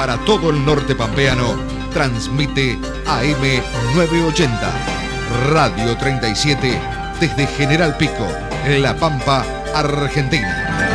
para todo el norte pampeano, transmite AM 980, Radio 37, desde General Pico, La Pampa, Argentina.